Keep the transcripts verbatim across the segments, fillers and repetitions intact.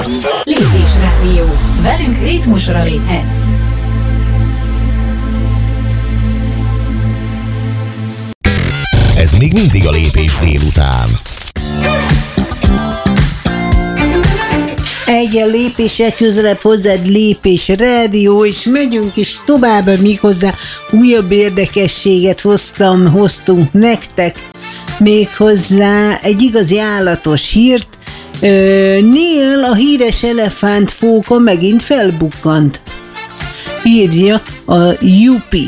Lépésrádió. Velünk ritmusra léphetsz. Ez még mindig a Lépés délután. Egy lépéssel közelebb hozzád Lépés Rádió, és megyünk is tovább, méghozzá újabb érdekességet hoztam, hoztunk nektek, méghozzá egy igazi állatos hírt. Neil, a híres elefántfóka megint felbukkant, írja a Yupi.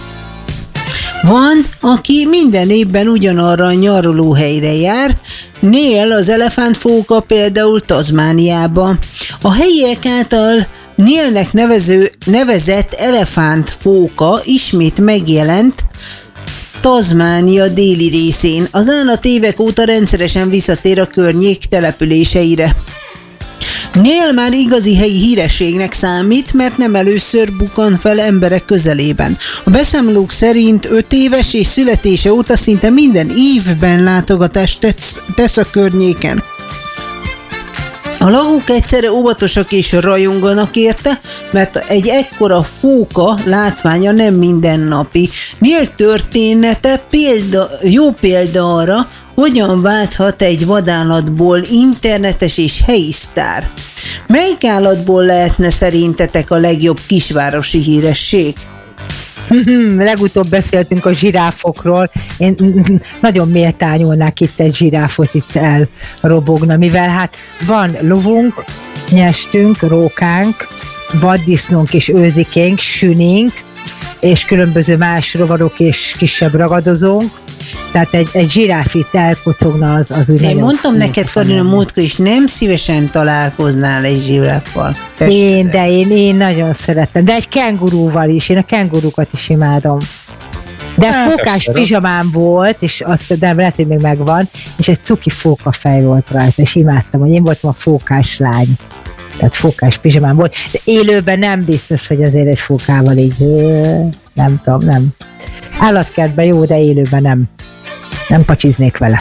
Van, aki minden évben ugyanarra a nyaralóhelyre jár. Neil, az elefántfóka például Tasmániába. A helyiek által Neilnek nevező, nevezett elefántfóka ismét megjelent Tasmánia déli részén. Az állat évek óta rendszeresen visszatér a környék településeire. Neil már igazi helyi hírességnek számít, mert nem először bukkan fel emberek közelében. A beszámolók szerint öt éves és születése óta szinte minden évben látogatást tesz, tesz a környéken. A lakók egyszerre óvatosak és rajonganak érte, mert egy ekkora fóka látványa nem mindennapi. Neil története példa, jó példa arra, hogyan válthat egy vadállatból internetes és helyi sztár. Melyik állatból lehetne szerintetek a legjobb kisvárosi híresség? Legutóbb beszéltünk a zsiráfokról. Én nagyon méltányolnák itt egy zsiráfot itt elrobogna, mivel hát van lovunk, nyestünk, rókánk, vaddisznónk és őzikénk, sünink, és különböző más rovarok és kisebb ragadozónk. Tehát egy, egy zsiráf itt elkocogna, az, az úgy. Én mondtam neked, Karina, múltkor is nem szívesen találkoznál egy zsiráffal. Én, de én, én nagyon szeretem. De egy kengurúval is, én a kengurukat is imádom. De hát, fókás pizsamám volt, és azt de lehet, hogy még megvan, és egy cuki fókafej volt rajta, és imádtam, hogy én voltam a fókás lány. Tehát fókás pizsamám volt. De élőben nem biztos, hogy azért egy fókával így, nem tudom, nem. Állatkertben jó, de élőben nem. Nem pacsiznék vele.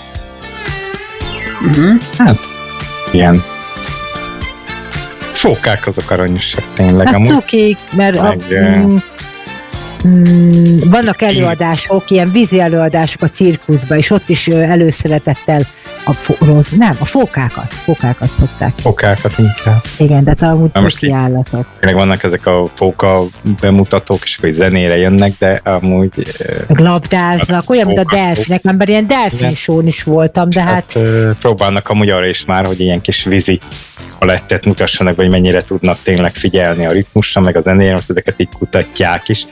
Uh-huh. Hát, ilyen fókák azok aranyosak tényleg. Hát cukik, mert meg, a, mm, mm, vannak előadások, ilyen vízi előadások a cirkuszban, és ott is előszeretettel a fóroz, nem, a fókákat, fókákat szokták. Fókákat inkább. Igen, de amúgy cuki állatok. Tényleg vannak ezek a fóka bemutatók, és akkor zenére jönnek, de amúgy... Meg labdáznak, olyan, mint a delfinek, mert ilyen delfinsón is voltam, de hát... hát... Próbálnak amúgy arra is már, hogy ilyen kis vízi palettet mutassanak, hogy mennyire tudnak tényleg figyelni a ritmusra, meg a zenére, most ezeket így kutatják is.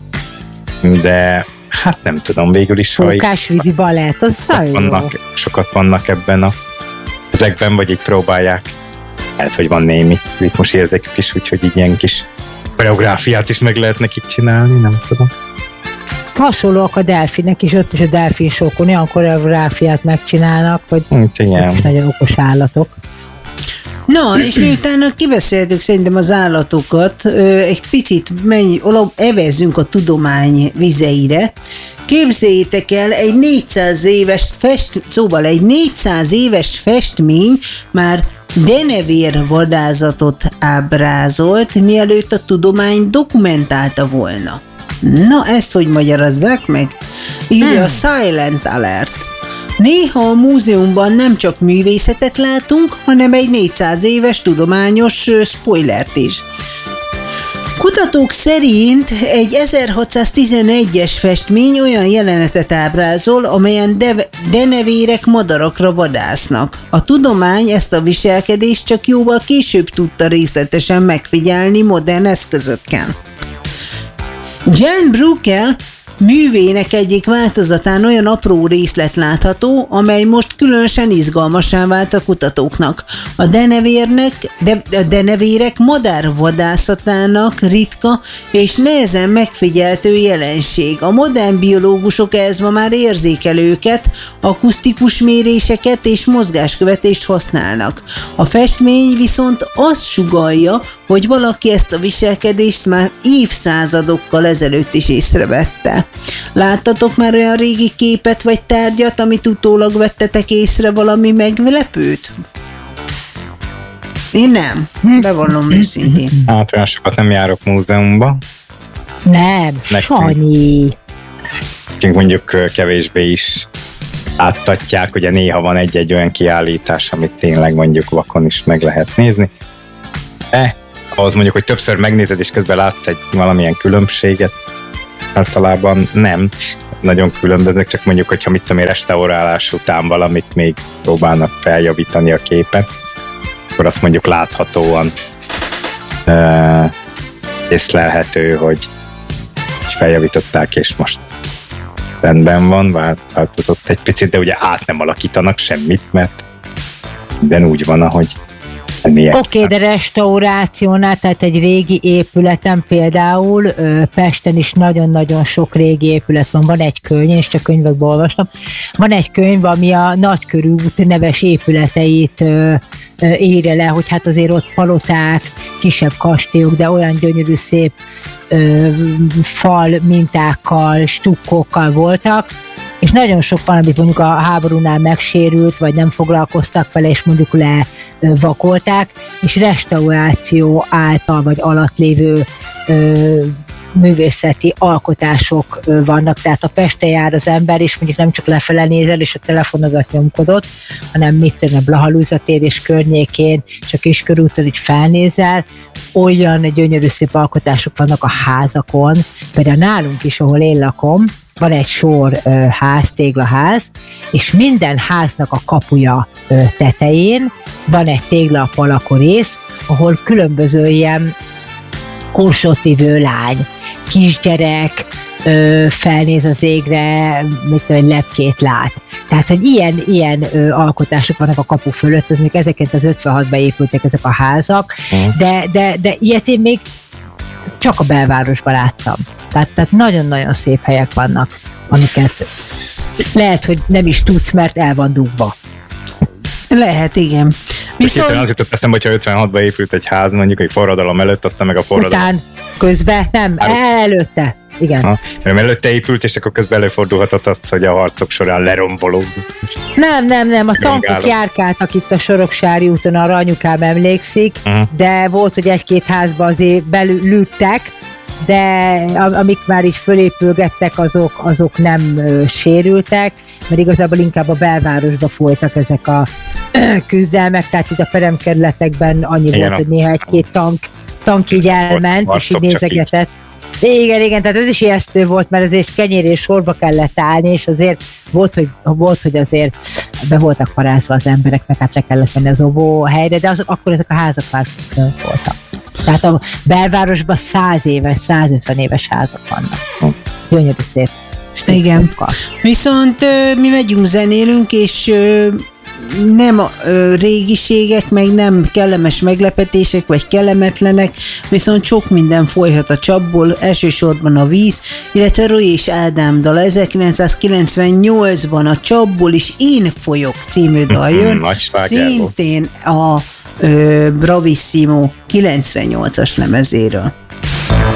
De... hát nem tudom, végül is, hogy... Fókás vízi balett, az vannak, sokat vannak ebben a ezekben, vagy így próbálják. Hát, hogy van némi ritmusérzékük is, úgyhogy így ilyen kis koreográfiát is meg lehet nekik csinálni, nem tudom. Hasonlóak a delfinek is, ott is a delfinsókon olyan koreográfiát megcsinálnak, hogy hát, nagyon okos állatok. Na, és miután kibeszéltük szerintem az állatokat, egy picit menj, evezzünk a tudomány vizeire. Képzeljétek el, egy négyszáz éves fest, szóval egy négyszáz éves festmény már denevér vadázatot ábrázolt, mielőtt a tudomány dokumentálta volna. Na, ezt hogy magyarázzák meg? Írja a Silent Alert. Néha a múzeumban nem csak művészetet látunk, hanem egy négyszáz éves tudományos spoilert is. Kutatók szerint egy ezerhatszáztizenegyes festmény olyan jelenetet ábrázol, amelyen de- denevérek madarakra vadásznak. A tudomány ezt a viselkedést csak jóval később tudta részletesen megfigyelni modern eszközökkel. Jan Brueghel művének egyik változatán olyan apró részlet látható, amely most különösen izgalmassá vált a kutatóknak. A denevérnek, de, a denevérek madárvadászatának ritka és nehezen megfigyeltő jelenség. A modern biológusok ehhez ma már érzékelőket, akusztikus méréseket és mozgáskövetést használnak. A festmény viszont azt sugallja, hogy valaki ezt a viselkedést már évszázadokkal ezelőtt is észrevette. Láttatok már olyan régi képet vagy tárgyat, amit utólag vettetek észre valami meglepőt? Én nem, bevallom őszintén. Hát olyan sokat nem járok múzeumba. Nem, Nekünk. Sanyi. Nekünk mondjuk kevésbé is áttatják, ugye néha van egy-egy olyan kiállítás, amit tényleg mondjuk vakon is meg lehet nézni. De ahhoz mondjuk, hogy többször megnézed, és közben látsz egy valamilyen különbséget, általában nem. Nagyon különböznek, csak mondjuk, hogyha mit tudom én, restaurálás után valamit még próbálnak feljavítani a képen, akkor azt mondjuk láthatóan uh, észlelhető, hogy feljavították, és most rendben van, változott egy picit, de ugye át nem alakítanak semmit, mert minden úgy van, ahogy Oké, okay, de restaurációnál, tehát egy régi épületen például, Pesten is nagyon-nagyon sok régi épület van, van egy könyv, én is csak könyvekből olvastam, van egy könyv, ami a Nagykörút neves épületeit írja le, hogy hát azért ott paloták, kisebb kastélyok, de olyan gyönyörű szép ö, fal mintákkal, stukkókkal voltak, és nagyon sok van, amit mondjuk a háborúnál megsérült, vagy nem foglalkoztak vele, és mondjuk levakolták, és restauráció által, vagy alatt lévő ö, művészeti alkotások ö, vannak, tehát a Pesten jár az ember, és mondjuk nem csak lefele nézel, és a telefonodat nyomkodott, hanem mit tudom, a Blahalúza tér és környékén, és a Kiskörúton így felnézel, olyan gyönyörű szép alkotások vannak a házakon, például nálunk is, ahol én lakom, van egy sor ö, ház, téglaház, és minden háznak a kapuja ö, tetején van egy téglalap alakú rész, ahol különböző ilyen korsót vívő lány, kisgyerek ö, felnéz az égre, mit tudom, lepkét lát. Tehát, hogy ilyen, ilyen ö, alkotások vannak a kapu fölött, az még ezerkilencszázötvenhatban épültek ezek a házak, de, de, de ilyet én még csak a belvárosban láttam. Tehát, tehát nagyon-nagyon szép helyek vannak, amiket lehet, hogy nem is tudsz, mert el van dugva. Lehet, igen. Viszont... Az jutott eszembe, hogyha ötvenhatban épült egy ház, mondjuk egy forradalom előtt, aztán meg a forradalom... Után, közben, nem, előtte. Igen. Ha, mert előtte épült, és akkor közben előfordulhatott azt, hogy a harcok során leromboló. Nem, nem, nem, a tankok járkáltak itt a Soroksári úton, arra anyukám emlékszik, uh-huh. de volt, hogy egy-két házba azért belültek, de amik már így fölépülgettek, azok, azok nem ö, sérültek, mert igazából inkább a belvárosba folytak ezek a ö, küzdelmek, tehát itt a peremkerületekben annyi igen, volt, hogy néha egy-két tank, tank így elment, és így nézegetett. Igen, igen, tehát ez is ijesztő volt, mert azért kenyérés sorba kellett állni, és azért volt, hogy, volt, hogy azért be voltak parázva az embereknek, hát le kellett menni az óvó helyre, de azok, akkor ezek a házak már fönt voltak. Tehát a belvárosban száz éves, százötven éves házak vannak. Gyönyörű szép. Igen. Munka. Viszont mi megyünk, zenélünk, és nem régiségek, meg nem kellemes meglepetések, vagy kellemetlenek, viszont sok minden folyhat a csapból, elsősorban a víz, illetve Roy és Ádám dala. ezerkilencszázkilencvennyolcban a Csapból is Én folyok című dal jön, szintén a ö, Bravissimo kilencvennyolcas lemezéről.